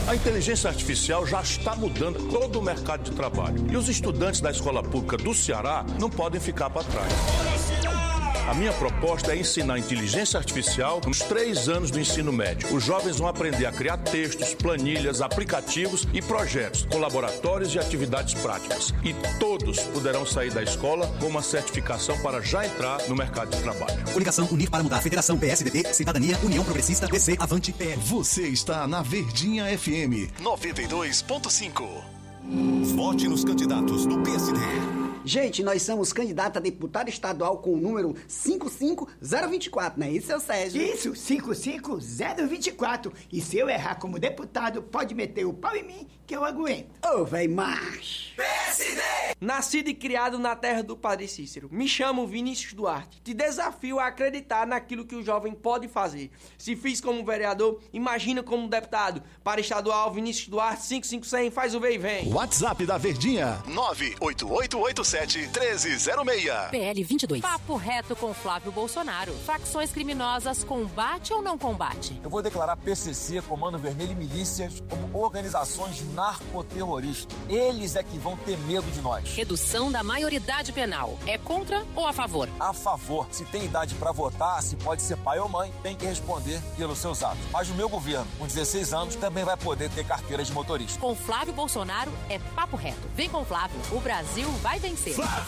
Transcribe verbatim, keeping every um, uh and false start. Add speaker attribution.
Speaker 1: A inteligência artificial já está mudando todo o mercado de trabalho. E os estudantes da escola pública do Ceará não podem ficar para trás. A minha proposta é ensinar inteligência artificial nos três anos do ensino médio. Os jovens vão aprender a criar textos, planilhas, aplicativos e projetos, com laboratórios e atividades práticas. E todos poderão sair da escola com uma certificação para já entrar no mercado de trabalho.
Speaker 2: Coligação Unir para Mudar, Federação P S D B, Cidadania, União Progressista, P C, Avante, P L.
Speaker 3: Você está na Verdinha F M
Speaker 4: noventa e dois ponto cinco.
Speaker 3: Vote nos candidatos do P S D.
Speaker 5: Gente, nós somos candidato a deputado estadual com o número cinco cinco zero dois quatro, não é isso, seu Sérgio?
Speaker 6: Isso, cinco cinco zero dois quatro. E se eu errar como deputado, pode meter o pau em mim que eu aguento.
Speaker 5: Ô, véi macho.
Speaker 7: P S D! Nascido e criado na terra do Padre Cícero, me chamo Vinícius Duarte. Te desafio a acreditar naquilo que o jovem pode fazer. Se fiz como vereador, imagina como deputado. Para estadual, Vinícius Duarte, cinco cinco zero zero, faz o vem e vem.
Speaker 3: WhatsApp da Verdinha.
Speaker 4: nove oito oito oito sete um três zero seis.
Speaker 8: P L vinte e dois. Papo reto com Flávio Bolsonaro. Facções criminosas, combate ou não combate?
Speaker 9: Eu vou declarar P C C, Comando Vermelho e milícias como organizações narcoterroristas. Eles é que vão ter medo de nós.
Speaker 8: Redução da maioridade penal. É contra ou a favor?
Speaker 9: A favor. Se tem idade para votar, se pode ser pai ou mãe, tem que responder pelos seus atos. Mas o meu governo, com dezesseis anos, também vai poder ter carteira de motorista.
Speaker 8: Com Flávio Bolsonaro é papo reto. Vem com Flávio. O Brasil vai vencer.
Speaker 3: Flávio!